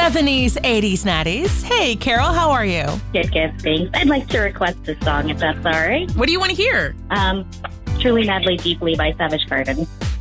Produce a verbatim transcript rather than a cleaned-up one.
seventies, eighties, nineties. Hey, Carol, how are you? Good, good, thanks. I'd like to request a song, if that's all right. What do you want to hear? Um, Truly, Madly, Deeply by Savage Garden.